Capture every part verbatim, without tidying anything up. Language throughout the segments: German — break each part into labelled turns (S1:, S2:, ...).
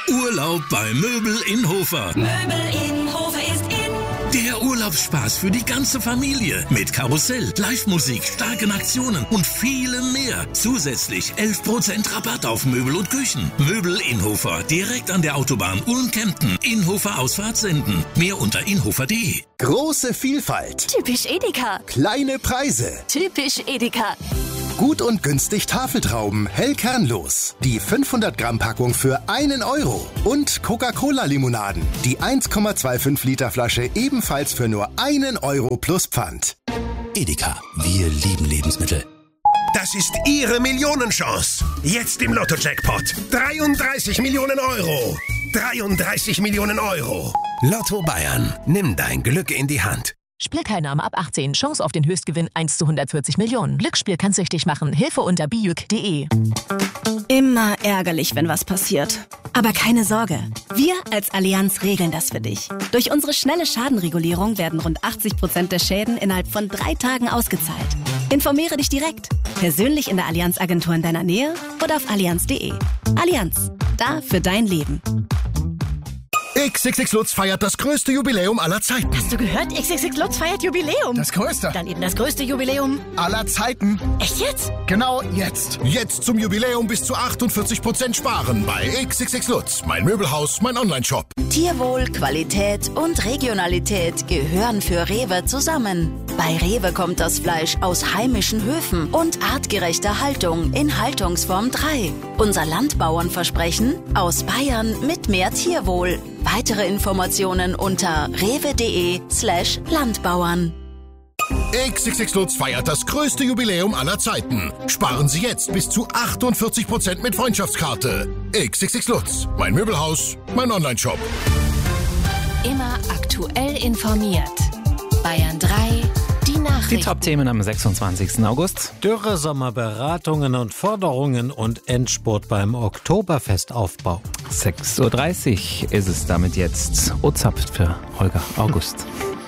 S1: Urlaub bei Möbel Inhofer.
S2: Möbel Inhofer ist in.
S1: Der Urlaubsspaß für die ganze Familie. Mit Karussell, Live-Musik, starken Aktionen und vielem mehr. Zusätzlich elf Prozent Rabatt auf Möbel und Küchen. Möbel Inhofer, direkt an der Autobahn Ulm-Kempten. Inhofer Ausfahrt senden. Mehr unter inhofer punkt de.
S3: Große Vielfalt.
S2: Typisch Edeka.
S3: Kleine Preise.
S2: Typisch Edeka.
S3: Gut und günstig Tafeltrauben, hell kernlos. Die fünfhundert Gramm Packung für einen Euro. Und Coca-Cola-Limonaden. Die eins Komma fünfundzwanzig Liter Flasche ebenfalls für nur einen Euro plus Pfand.
S4: Edeka, wir lieben Lebensmittel.
S5: Das ist Ihre Millionenchance. Jetzt im Lotto-Jackpot. dreiunddreißig Millionen Euro. dreiunddreißig Millionen Euro.
S4: Lotto Bayern, nimm dein Glück in die Hand.
S6: Spielteilnahme ab achtzehn. Chance auf den Höchstgewinn eins zu hundertvierzig Millionen. Glücksspiel kann süchtig machen. Hilfe unter bijuk punkt de.
S7: Immer ärgerlich, wenn was passiert. Aber keine Sorge. Wir als Allianz regeln das für dich. Durch unsere schnelle Schadenregulierung werden rund achtzig Prozent der Schäden innerhalb von drei Tagen ausgezahlt. Informiere dich direkt. Persönlich in der Allianz-Agentur in deiner Nähe oder auf allianz punkt de. Allianz. Da für dein Leben.
S5: X X X Lutz feiert das größte Jubiläum aller Zeiten.
S8: Hast du gehört? X X X Lutz feiert Jubiläum.
S9: Das größte.
S8: Dann eben das größte Jubiläum
S9: aller Zeiten.
S8: Echt jetzt?
S9: Genau jetzt.
S5: Jetzt zum Jubiläum bis zu achtundvierzig Prozent sparen bei X X X Lutz. Mein Möbelhaus, mein Onlineshop.
S10: Tierwohl, Qualität und Regionalität gehören für Rewe zusammen. Bei Rewe kommt das Fleisch aus heimischen Höfen und artgerechter Haltung in Haltungsform drei. Unser Landbauernversprechen aus Bayern mit mehr Tierwohl. Weitere Informationen unter rewe.de slash Landbauern.
S5: X X X Lutz feiert das größte Jubiläum aller Zeiten. Sparen Sie jetzt bis zu achtundvierzig Prozent mit Freundschaftskarte. X X X Lutz, mein Möbelhaus, mein Onlineshop.
S11: Immer aktuell informiert. Bayern drei, die Nachrichten.
S12: Die Top-Themen am sechsundzwanzigsten August.
S13: Dürre Sommerberatungen und Forderungen und Endspurt beim Oktoberfestaufbau.
S12: sechs Uhr dreißig ist es damit jetzt. Ozapft für Holger August.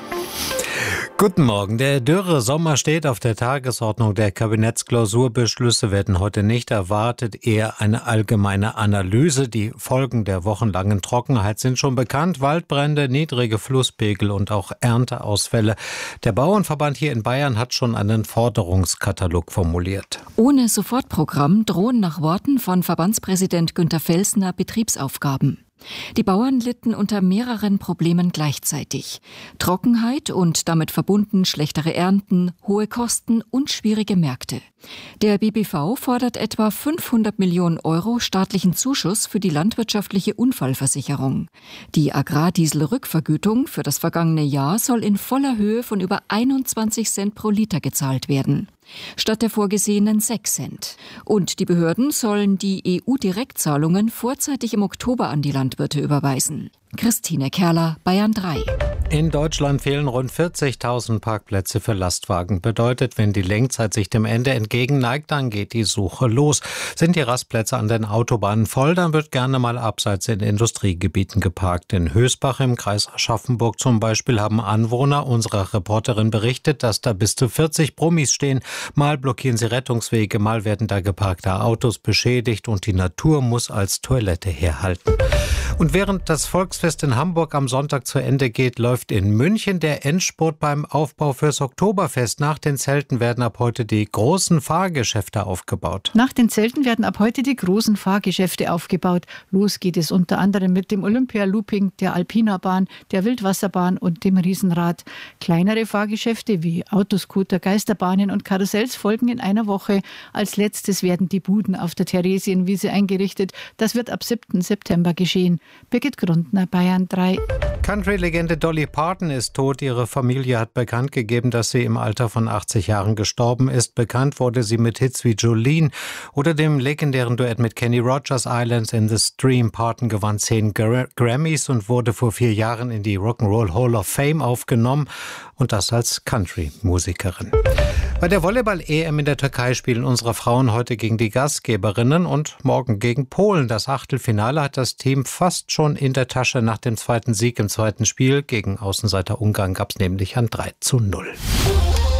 S13: Guten Morgen. Der dürre Sommer steht auf der Tagesordnung. Der Kabinettsklausurbeschlüsse werden heute nicht erwartet, eher eine allgemeine Analyse. Die Folgen der wochenlangen Trockenheit sind schon bekannt. Waldbrände, niedrige Flusspegel und auch Ernteausfälle. Der Bauernverband hier in Bayern hat schon einen Forderungskatalog formuliert.
S14: Ohne Sofortprogramm drohen nach Worten von Verbandspräsident Günter Felsner Betriebsaufgaben. Die Bauern litten unter mehreren Problemen gleichzeitig. Trockenheit und damit verbunden schlechtere Ernten, hohe Kosten und schwierige Märkte. Der B B V fordert etwa fünfhundert Millionen Euro staatlichen Zuschuss für die landwirtschaftliche Unfallversicherung. Die Agrardieselrückvergütung für das vergangene Jahr soll in voller Höhe von über einundzwanzig Cent pro Liter gezahlt werden. Statt der vorgesehenen sechs Cent. Und die Behörden sollen die E U-Direktzahlungen vorzeitig im Oktober an die Landwirte überweisen. Christine Kerler, Bayern drei.
S13: In Deutschland fehlen rund vierzigtausend Parkplätze für Lastwagen. Bedeutet, wenn die Lenkzeit sich dem Ende entgegenneigt, dann geht die Suche los. Sind die Rastplätze an den Autobahnen voll, dann wird gerne mal abseits in Industriegebieten geparkt. In Hösbach im Kreis Aschaffenburg zum Beispiel haben Anwohner unserer Reporterin berichtet, dass da bis zu vierzig Brummis stehen. Mal blockieren sie Rettungswege, mal werden da geparkte Autos beschädigt und die Natur muss als Toilette herhalten. Und während das Volksfest in Hamburg am Sonntag zu Ende geht, läuft in München der Endspurt beim Aufbau fürs Oktoberfest. Nach den Zelten werden ab heute die großen Fahrgeschäfte aufgebaut.
S15: Nach den Zelten werden ab heute die großen Fahrgeschäfte aufgebaut. Los geht es unter anderem mit dem Olympia-Looping, der Alpina-Bahn, der Wildwasserbahn und dem Riesenrad. Kleinere Fahrgeschäfte wie Autoscooter, Geisterbahnen und Karussells folgen in einer Woche. Als letztes werden die Buden auf der Theresienwiese eingerichtet. Das wird ab siebten September geschehen. Birgit Grundner, Bayern drei.
S13: Country-Legende Dolly Parton ist tot. Ihre Familie hat bekannt gegeben, dass sie im Alter von achtzig Jahren gestorben ist. Bekannt wurde sie mit Hits wie Jolene oder dem legendären Duett mit Kenny Rogers, Islands in the Stream. Parton gewann zehn Gra- Grammys und wurde vor vier Jahren in die Rock'n'Roll Hall of Fame aufgenommen. Und das als Country-Musikerin. Bei der Volleyball-E M in der Türkei spielen unsere Frauen heute gegen die Gastgeberinnen und morgen gegen Polen. Das Achtelfinale hat das Team fast schon in der Tasche. Nach dem zweiten Sieg im zweiten Spiel gegen Außenseiter Ungarn gab es nämlich ein drei zu null.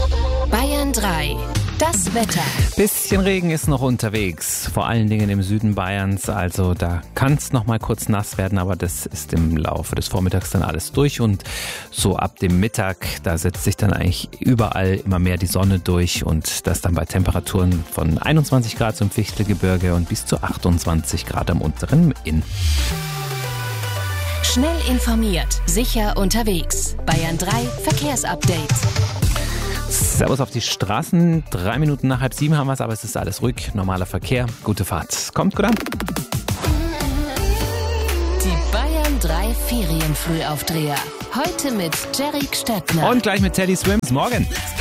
S11: Bayern drei. Das Wetter.
S12: Bisschen Regen ist noch unterwegs, vor allen Dingen im Süden Bayerns. Also da kann es noch mal kurz nass werden, aber das ist im Laufe des Vormittags dann alles durch. Und so ab dem Mittag, da setzt sich dann eigentlich überall immer mehr die Sonne durch. Und das dann bei Temperaturen von einundzwanzig Grad zum Fichtelgebirge und bis zu achtundzwanzig Grad am unteren Inn.
S11: Schnell informiert, sicher unterwegs. Bayern drei Verkehrsupdate.
S12: Servus auf die Straßen. Drei Minuten nach halb sieben haben wir es, aber es ist alles ruhig. Normaler Verkehr. Gute Fahrt. Kommt gut an.
S11: Die Bayern drei Ferienfrühaufdreher. Heute mit Jerry Stöckner.
S12: Und gleich mit Teddy Swims. Morgen.